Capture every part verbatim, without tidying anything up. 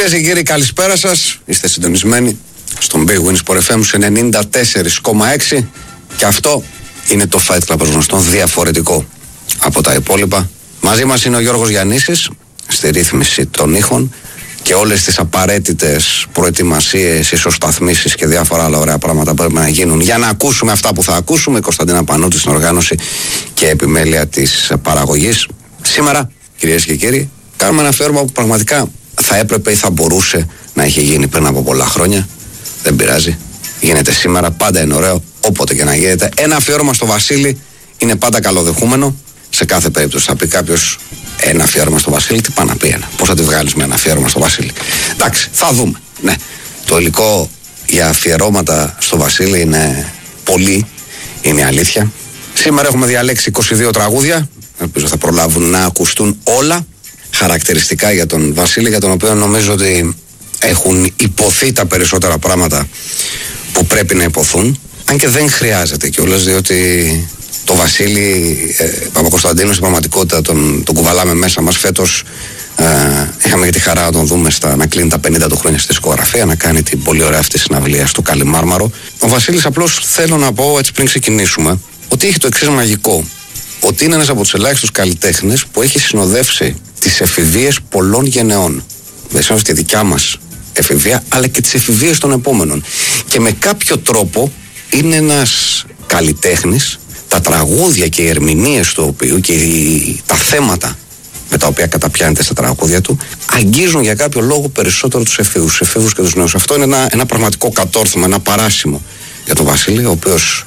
Κυρίες και κύριοι, καλησπέρα σας. Είστε συντονισμένοι στον Big Win Sport εφ εμ σε ενενήντα τέσσερα κόμμα έξι και αυτό είναι το Fight Club ως γνωστόν διαφορετικό από τα υπόλοιπα. Μαζί μας είναι ο Γιώργος Γιαννίσης στη ρύθμιση των ήχων και όλες τις απαραίτητες προετοιμασίες, ισοσταθμίσεις και διάφορα άλλα ωραία πράγματα πρέπει να γίνουν για να ακούσουμε αυτά που θα ακούσουμε. Η Κωνσταντίνα Πανούτη στην οργάνωση και επιμέλεια της παραγωγής. Σήμερα, κυρίες και κύριοι, κάνουμε ένα αφιέρωμα που πραγματικά θα έπρεπε ή θα μπορούσε να έχει γίνει πριν από πολλά χρόνια. Δεν πειράζει. Γίνεται σήμερα, πάντα είναι ωραίο, όποτε και να γίνεται. Ένα αφιέρωμα στο Βασίλη είναι πάντα καλοδεχούμενο. Σε κάθε περίπτωση θα πει κάποιος ένα αφιέρωμα στο Βασίλη, τι πάει να πει ένα. Πώς θα τη βγάλεις με ένα αφιέρωμα στο Βασίλη. Εντάξει, θα δούμε. Ναι. Το υλικό για αφιερώματα στο Βασίλη είναι πολύ, είναι η αλήθεια. Σήμερα έχουμε διαλέξει είκοσι δύο τραγούδια. Ελπίζω θα προλάβουν να ακουστούν όλα. Χαρακτηριστικά για τον Βασίλη, για τον οποίο νομίζω ότι έχουν υποθεί τα περισσότερα πράγματα που πρέπει να υποθούν. Αν και δεν χρειάζεται κιόλας, διότι το Βασίλη ε, Παπακοσταντίνου στην πραγματικότητα τον, τον κουβαλάμε μέσα μας. Φέτος ε, είχαμε και τη χαρά να τον δούμε στα, να κλείνει τα πενήντα του χρόνια στη δισκογραφία, να κάνει την πολύ ωραία αυτή συναυλία στο Καλιμάρμαρο. Ο Βασίλης, απλώς θέλω να πω έτσι πριν ξεκινήσουμε, ότι έχει το εξής μαγικό. Ότι είναι ένας από τους ελάχιστους καλλιτέχνες που έχει συνοδεύσει τις εφηβείες πολλών γενεών. Δεν συνοδεύσει τη δικιά μας εφηβεία, αλλά και τις εφηβείες των επόμενων. Και με κάποιο τρόπο είναι ένας καλλιτέχνης, τα τραγούδια και οι ερμηνείες του οποίου και οι, τα θέματα με τα οποία καταπιάνεται στα τραγούδια του αγγίζουν για κάποιο λόγο περισσότερο τους εφήβους, τους εφήβους και τους νέους. Αυτό είναι ένα, ένα πραγματικό κατόρθωμα, ένα παράσημο για τον Βασίλη, ο οποίος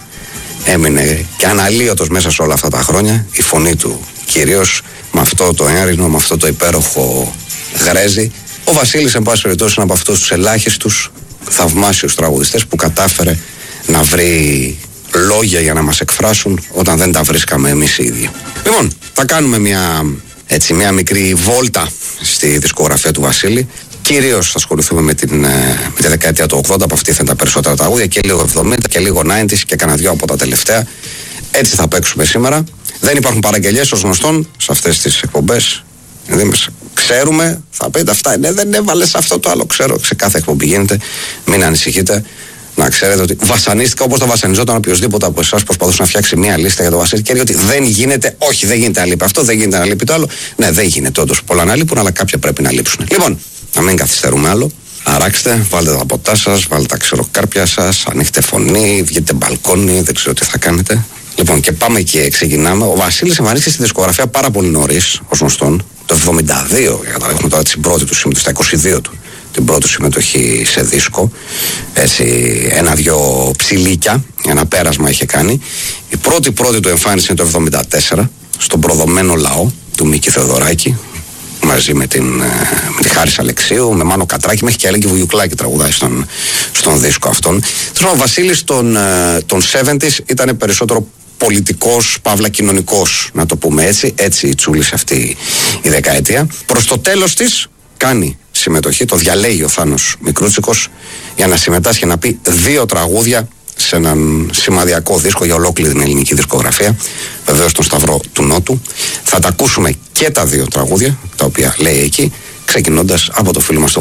έμεινε και αναλύωτος μέσα σε όλα αυτά τα χρόνια. Η φωνή του κυρίως με αυτό το ένρινο, με αυτό το υπέροχο γρέζι. Ο Βασίλης, εν πάση περιπτώσει, είναι από αυτούς τους ελάχιστους θαυμάσιους τραγουδιστές που κατάφερε να βρει λόγια για να μας εκφράσουν όταν δεν τα βρίσκαμε εμείς οι ίδιοι. Λοιπόν, θα κάνουμε μια, έτσι, μια μικρή βόλτα στη δισκογραφία του Βασίλη. Κυρίως θα ασχοληθούμε με, την, με τη δεκαετία του ογδόντα, από αυτή θα είναι τα περισσότερα τραγούδια, και λίγο εβδομήντα και λίγο ενενήντα και κανένα δυο από τα τελευταία. Έτσι θα παίξουμε σήμερα. Δεν υπάρχουν παραγγελίες ως γνωστόν σε αυτές τις εκπομπές. Ξέρουμε, θα πείτε αυτά, ναι, δεν έβαλες αυτό το άλλο. Ξέρω, σε κάθε εκπομπή γίνεται. Μην ανησυχείτε. Να ξέρετε ότι βασανίστηκα όπως θα βασανιζόταν οποιοδήποτε από εσάς προσπαθούσε να φτιάξει μια λίστα για το Βασίλη και έλεγε ότι δεν γίνεται, όχι, δεν γίνεται να λείπει αυτό, δεν γίνεται να λείπει το άλλο. Ναι, δεν γίνεται όντως πολλά να λείπουν, αλλά κάποια πρέπει να λείψουν. Λοιπόν, να μην καθυστερούμε άλλο. Αράξτε, βάλτε τα ποτά σας, βάλτε τα ξεροκάρπια σας, ανοίχτε φωνή, βγείτε μπαλκόνι, δεν ξέρω τι θα κάνετε. Λοιπόν, και πάμε και ξεκινάμε. Ο Βασίλης εμφανίστηκε στη δισκογραφία πάρα πολύ νωρίς, ως γνωστόν, το εβδομήντα δύο, για να καταλάβουμε τώρα την πρώτη του συμμετοχή, στα είκοσι δύο του, την πρώτη συμμετοχή σε δίσκο. Έτσι, ένα-δυο ψιλίκια, ένα πέρασμα είχε κάνει. Η πρώτη πρώτη του εμφάνιση είναι το εβδομήντα τέσσερα, στον προδομένο λαό του Μίκη Θεοδωράκη, μαζί με, την, με τη Χάρης Αλεξίου, με Μάνο Κατράκη, μέχρι και Αλέκη Βουγιουκλάκη τραγουδάει στον, στον δίσκο αυτόν. Ο Βασίλης των, των εβδομήντα ήταν περισσότερο πολιτικός, παύλα κοινωνικός, να το πούμε έτσι. Έτσι τσούλησε αυτή η δεκαετία. Προς το τέλος της κάνει συμμετοχή, το διαλέγει ο Θάνος Μικρούτσικος για να συμμετάσχει, να πει δύο τραγούδια σε έναν σημαδιακό δίσκο για ολόκληρη την ελληνική δισκογραφία, βεβαίως τον Σταυρό του Νότου. Θα τα ακούσουμε και τα δύο τραγούδια τα οποία λέει εκεί, ξεκινώντας από το φίλο μας το